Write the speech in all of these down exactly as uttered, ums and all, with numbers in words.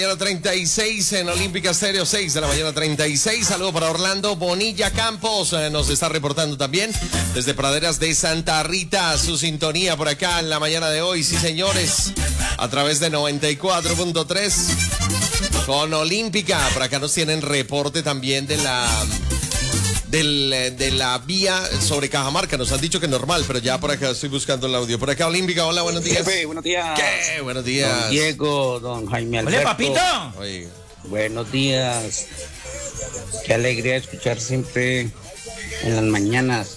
treinta y seis en Olímpica Estéreo, seis de la mañana treinta y seis. Saludo para Orlando Bonilla Campos, eh, nos está reportando también desde Praderas de Santa Rita, su sintonía por acá en la mañana de hoy, sí señores, a través de noventa y cuatro punto tres con Olímpica. Por acá nos tienen reporte también de la del, de la vía sobre Cajamarca. Nos han dicho que normal, pero ya por acá estoy buscando el audio. Por acá Olímpica, hola, buenos días. Jefe, buenos días. ¿Qué? Buenos días. Don Diego, don Jaime Alberto. Hola, papito. Oiga. Buenos días. Qué alegría escuchar siempre en las mañanas.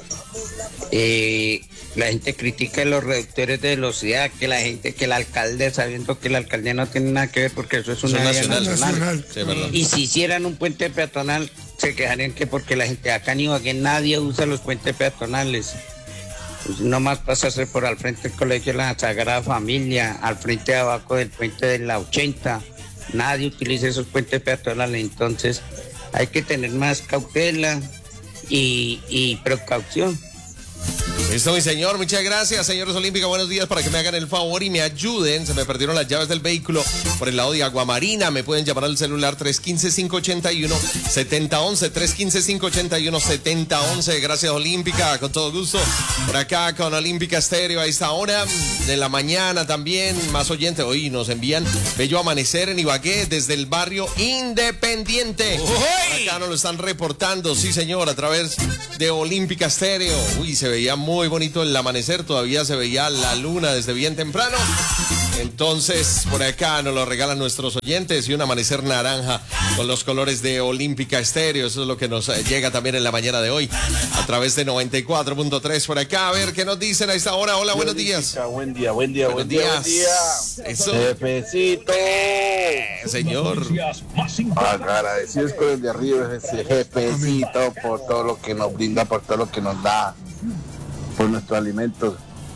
Eh, la gente critica los reductores de velocidad, que la gente, que el alcalde, sabiendo que el alcalde no tiene nada que ver porque eso es una Es área nacional. nacional. Sí, verdad. Y si hicieran un puente peatonal, se quejarían que porque la gente acá en Ibagué nadie usa los puentes peatonales. Pues nomás pasarse por al frente del colegio de la Sagrada Familia, al frente de abajo del puente de la ochenta. Nadie utiliza esos puentes peatonales, entonces hay que tener más cautela y, y precaución. Listo, mi señor, muchas gracias, señores Olímpica, buenos días, para que me hagan el favor y me ayuden. Se me perdieron las llaves del vehículo por el lado de Aguamarina. Me pueden llamar al celular tres uno cinco, cinco ocho uno, siete cero uno uno, tres uno cinco, cinco ocho uno, siete cero uno uno. Gracias, Olímpica, con todo gusto. Por acá con Olímpica Estéreo a esta hora de la mañana también. Más oyentes, hoy nos envían bello amanecer en Ibagué desde el barrio Independiente. Por acá nos lo están reportando, sí señor, a través de Olímpica Estéreo. Uy, se veía muy bonito el amanecer, todavía se veía la luna desde bien temprano. Entonces, por acá nos lo regalan nuestros oyentes y un amanecer naranja con los colores de Olímpica Estéreo. Eso es lo que nos eh, llega también en la mañana de hoy a través de noventa y cuatro punto tres por acá. A ver qué nos dicen a esta hora. Hola, buenos días. Buen día, buen día, buen día, buen día. Eso. Jefecito. Eh, señor. Agradecidos con el de arriba, ese jefecito, por todo lo que nos brinda, por todo lo que nos da, por nuestros alimentos,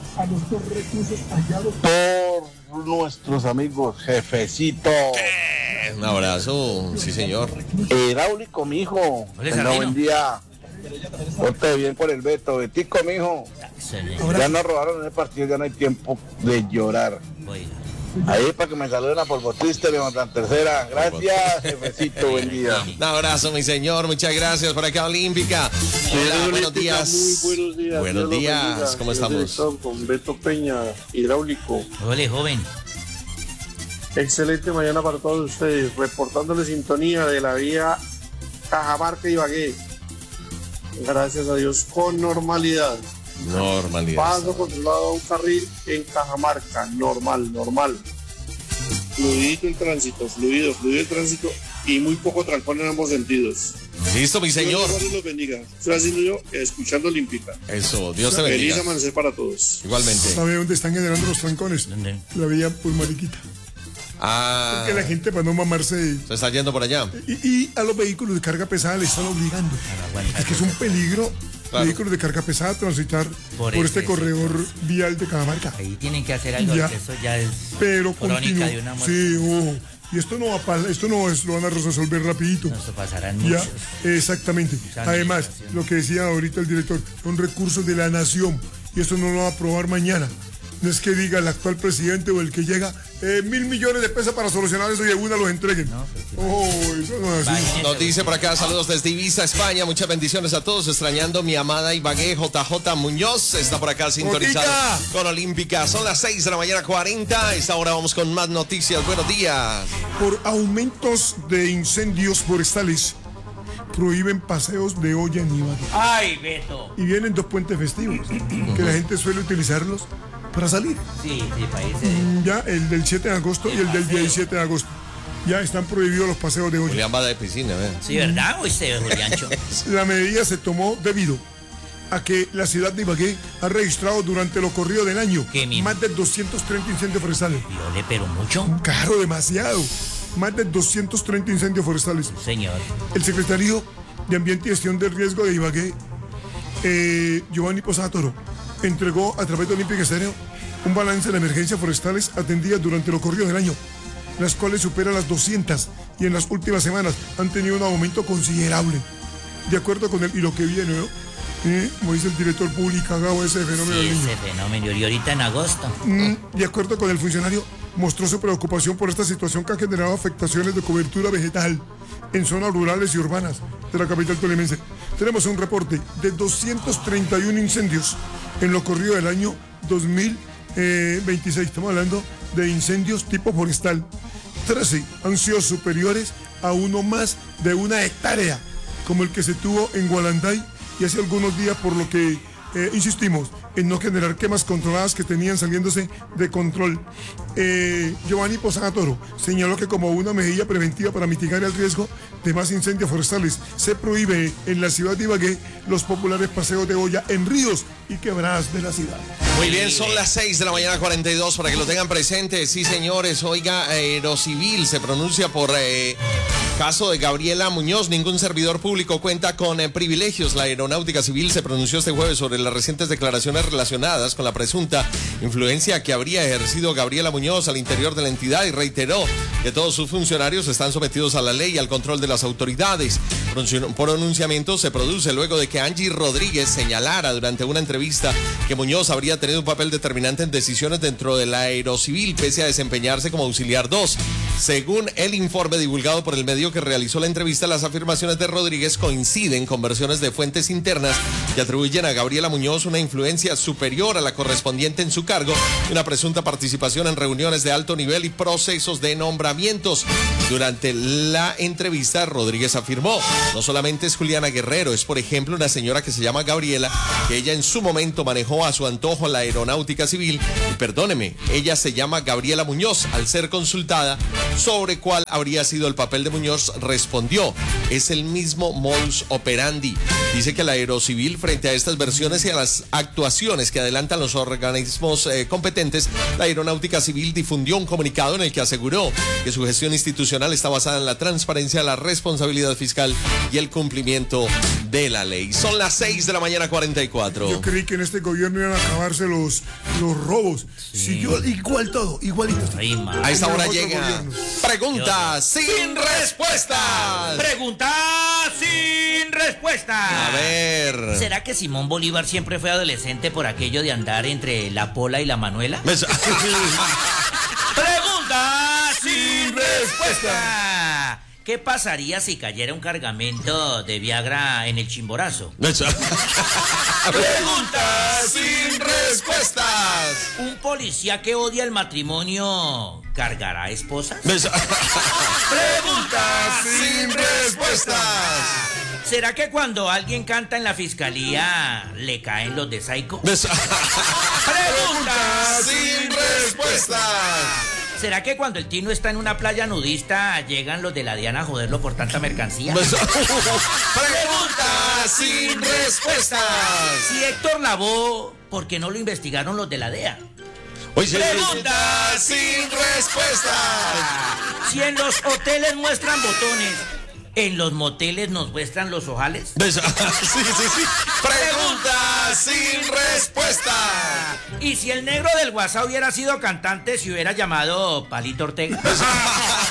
por nuestros amigos, jefecito. Eh, un abrazo, sí señor. Hidráulico, mijo. No, buen día. Ponte bien por el Beto, Betico, mijo. Ya nos robaron en el partido, ya no hay tiempo de llorar. Ahí para que me saluden a Polvo Triste, levantan tercera. Gracias, jefecito, buen día. Un abrazo, mi señor, muchas gracias por acá, Olímpica. Hola, buenos días. Muy buenos días. Buenos días, ¿cómo estamos? Con Beto Peña, hidráulico. Hola, joven. Excelente mañana para todos ustedes. Reportándole sintonía de la vía Cajamarca y Ibagué. Gracias a Dios, con normalidad. Normalidad. Paso controlado a un carril en Cajamarca, normal, normal. Fluidito el tránsito, fluido, fluido el tránsito y muy poco trancón en ambos sentidos. Listo, mi señor. Dios los bendiga. Estoy haciendo yo, escuchando Olímpica. Eso, Dios te bendiga. Feliz amanecer para todos. Igualmente. ¿Sabe dónde están generando los trancones? ¿Dónde? La veía por Mariquita. Ah. Porque la gente para no mamarse. Se está yendo por allá. Y, y a los vehículos de carga pesada le están obligando. Es que es un peligro. Claro. Vehículos de carga pesada transitar por, Por este eso, corredor vial de Cajamarca. Ahí tienen que hacer algo, Ya. porque eso ya es Pero crónica continúa. de una muerte. Sí, ojo. Y esto no va pa- esto no es, lo van a resolver rapidito. No, eso pasarán Ya, muchos. exactamente. Mucha Además, administración. lo que decía ahorita el director, son recursos de la nación y esto no lo va a aprobar mañana. No es que diga el actual presidente o el que llega eh, mil millones de pesos para solucionar eso y de una los entreguen. No, pues, Oh, eso no es así. Imagínese. Nos dice por acá, saludos desde Ibiza, España. Muchas bendiciones a todos. Extrañando mi amada Ibagué, J J Muñoz. Está por acá sintonizado ¡Jotica! con Olímpica. Son las seis de la mañana, cuarenta. A esta hora vamos con más noticias. Buenos días. Por aumentos de incendios forestales, prohíben paseos de olla en Ibagué. ¡Ay, Beto! Y vienen dos puentes festivos, que la gente suele utilizarlos para salir. Sí, sí, países. Ya el del siete de agosto y el del diecisiete de agosto. Ya están prohibidos los paseos de olla. Julián va de piscina, ¿eh? Sí, ¿verdad? Uy, se ve, Juliancho. La medida se tomó debido a que la ciudad de Ibagué ha registrado durante lo corrido del año ¿Qué mismo? más de doscientos treinta incendios forestales. Viole, pero mucho. Claro, demasiado. Más de doscientos treinta incendios forestales. Señor. El secretario de Ambiente y Gestión del Riesgo de Ibagué, eh, Giovanni Posada Toro, entregó a través de Olímpica Estéreo un balance de emergencias forestales atendidas durante lo corrido del año, las cuales superan las doscientas y en las últimas semanas han tenido un aumento considerable. De acuerdo con él y lo que viene, ¿no? ¿Eh? Como dice el director público, haga ese fenómeno Sí, del niño. ese fenómeno. Y ahorita en agosto. Mm, De acuerdo con el funcionario, mostró su preocupación por esta situación que ha generado afectaciones de cobertura vegetal en zonas rurales y urbanas de la capital tolimense. Tenemos un reporte de doscientos treinta y uno incendios en lo corrido del año dos mil veintiséis. Estamos hablando de incendios tipo forestal. trece han sido superiores a uno más de una hectárea, como el que se tuvo en Gualanday y hace algunos días, por lo que eh, insistimos en no generar quemas controladas que tenían saliéndose de control. Eh, Giovanni Posada Toro señaló que como una medida preventiva para mitigar el riesgo de más incendios forestales, se prohíbe en la ciudad de Ibagué los populares paseos de olla en ríos y quebradas de la ciudad. Muy bien, son las seis de la mañana cuarenta y dos para que lo tengan presente. Sí, señores, oiga, Aerocivil se pronuncia por eh, caso de Gabriela Muñoz. Ningún servidor público cuenta con eh, privilegios. La Aeronáutica Civil se pronunció este jueves sobre las recientes declaraciones relacionadas con la presunta influencia que habría ejercido Gabriela Muñoz al interior de la entidad y reiteró que todos sus funcionarios están sometidos a la ley y al control de las autoridades. Pronunciamiento se produce luego de que Angie Rodríguez señalara durante una entrevista que Muñoz habría tenido un papel determinante en decisiones dentro de la Aerocivil, pese a desempeñarse como auxiliar dos. Según el informe divulgado por el medio que realizó la entrevista, las afirmaciones de Rodríguez coinciden con versiones de fuentes internas que atribuyen a Gabriela Muñoz una influencia superior a la correspondiente en su cargo y una presunta participación en reuniones de alto nivel y procesos de nombramientos. Durante la entrevista, Rodríguez afirmó: no solamente es Juliana Guerrero, es por ejemplo una señora que se llama Gabriela, que ella en su momento manejó a su antojo la Aeronáutica Civil, y perdóneme, ella se llama Gabriela Muñoz. Al ser consultada sobre cuál habría sido el papel de Muñoz, respondió: es el mismo modus operandi. Dice que la Aerocivil, frente a estas versiones y a las actuaciones que adelantan los organismos eh, competentes, la Aeronáutica Civil difundió un comunicado en el que aseguró que su gestión institucional está basada en la transparencia, la responsabilidad fiscal y el cumplimiento de la ley. Son las seis de la mañana cuarenta y cuatro. Yo creí que en este gobierno iban a acabarse los, los robos. Sí. Si yo, igual todo, igualito. Ay, a esta hora llega Pregunta sin respuestas. Pregunta sin respuesta. A ver. ¿Será que Simón Bolívar siempre fue adolescente por aquello de andar entre la Pola y la Manuela? Pregunta sin respuesta. ¿Qué pasaría si cayera un cargamento de Viagra en el Chimborazo? Pregunta sin respuestas. ¿Un policía que odia el matrimonio cargará esposas? Pregunta sin respuestas. ¿Será que cuando alguien canta en la fiscalía le caen los de Psycho? Pregunta sin respuestas. ¿Será que cuando el Tino está en una playa nudista llegan los de la Diana a joderlo por tanta mercancía? Pregunta sin respuestas. Si Héctor lavó, ¿por qué no lo investigaron los de la D E A? Oye, pregunta sin respuestas. Si en los hoteles muestran botones, ¿en los moteles nos muestran los ojales? Sí, sí, sí. Pregunta sin respuesta. ¿Y si el negro del WhatsApp hubiera sido cantante, se hubiera llamado Palito Ortega?